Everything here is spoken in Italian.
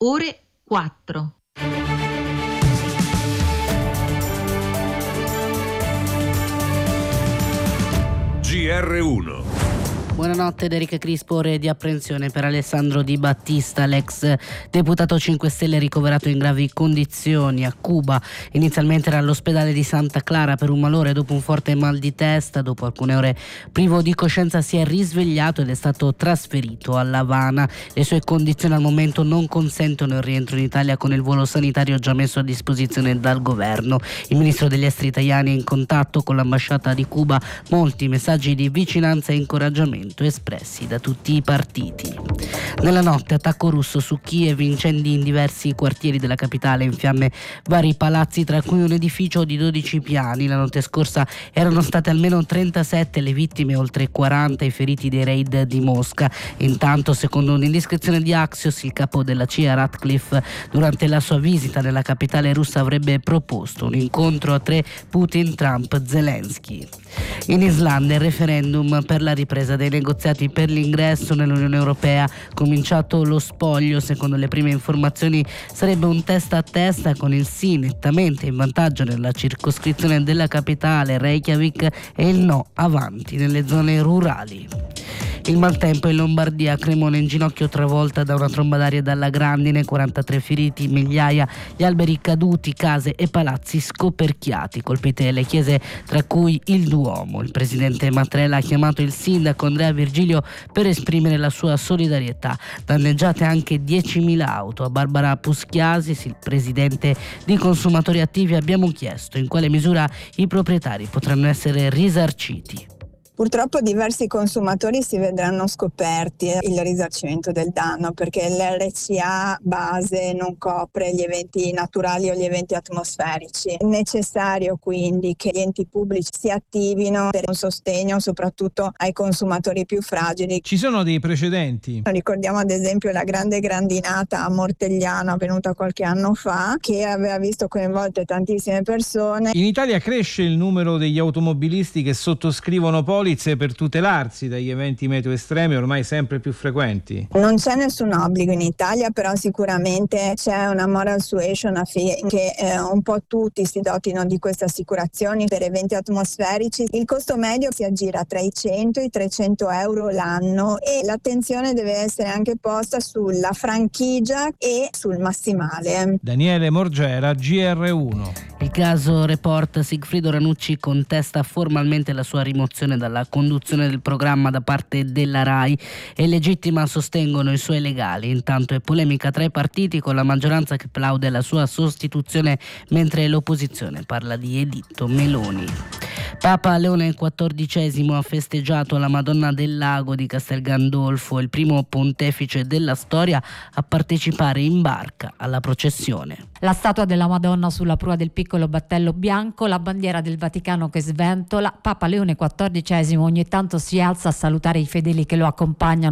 ore 4. GR1. Buonanotte da Erika Crispo. Ore di apprensione per Alessandro Di Battista, l'ex deputato 5 Stelle ricoverato in gravi condizioni a Cuba. Inizialmente era all'ospedale di Santa Clara per un malore dopo un forte mal di testa. Dopo alcune ore privo di coscienza si è risvegliato ed è stato trasferito a La Habana. Le sue condizioni al momento non consentono il rientro in Italia con il volo sanitario già messo a disposizione dal governo. Il ministro degli esteri italiani è in contatto con l'ambasciata di Cuba. Molti messaggi di vicinanza e incoraggiamento espressi da tutti i partiti. Nella notte attacco russo su Kiev, incendi in diversi quartieri della capitale, in fiamme vari palazzi tra cui un edificio di 12 piani. La notte scorsa erano state almeno 37 le vittime, oltre 40 i feriti dei raid di Mosca. Intanto, secondo un'indiscrezione di Axios, il capo della CIA Ratcliffe durante la sua visita nella capitale russa avrebbe proposto un incontro a 3 Putin, Trump, Zelensky. In Islanda il referendum per la ripresa dei negoziati per l'ingresso nell'Unione Europea. Cominciato lo spoglio, secondo le prime informazioni sarebbe un testa a testa con il sì nettamente in vantaggio nella circoscrizione della capitale Reykjavik e il no avanti nelle zone rurali. Il maltempo in Lombardia, Cremona in ginocchio travolta da una tromba d'aria e dalla grandine, 43 feriti, migliaia gli alberi caduti, case e palazzi scoperchiati, colpite le chiese tra cui il Duomo. Il presidente Mattarella ha chiamato il sindaco Andrea Virgilio per esprimere la sua solidarietà. Danneggiate anche 10.000 auto. A Barbara Puschiasis, il presidente di Consumatori Attivi, abbiamo chiesto in quale misura i proprietari potranno essere risarciti. Purtroppo diversi consumatori si vedranno scoperti il risarcimento del danno, perché l'RCA base non copre gli eventi naturali o gli eventi atmosferici. È necessario quindi che gli enti pubblici si attivino per un sostegno soprattutto ai consumatori più fragili. Ci sono dei precedenti? Ricordiamo ad esempio la grande grandinata a Mortegliano avvenuta qualche anno fa, che aveva visto coinvolte tantissime persone. In Italia cresce il numero degli automobilisti che sottoscrivono polizze per tutelarsi dagli eventi meteo estremi ormai sempre più frequenti. Non c'è nessun obbligo in Italia, però sicuramente c'è una moral suasion affinché un po' tutti si dotino di queste assicurazioni per eventi atmosferici. Il costo medio si aggira tra i 100 e i 300 euro l'anno e l'attenzione deve essere anche posta sulla franchigia e sul massimale. Daniele Morgera, GR1. Il caso Report, Sigfrido Ranucci contesta formalmente la sua rimozione dalla conduzione del programma da parte della RAI e legittima sostengono i suoi legali. Intanto è polemica tra i partiti, con la maggioranza che plaude la sua sostituzione mentre l'opposizione parla di editto Meloni. Papa Leone XIV ha festeggiato la Madonna del Lago di Castel Gandolfo, il primo pontefice della storia a partecipare in barca alla processione. La statua della Madonna sulla prua del piccolo battello bianco, la bandiera del Vaticano che sventola. Papa Leone XIV ogni tanto si alza a salutare i fedeli che lo accompagnano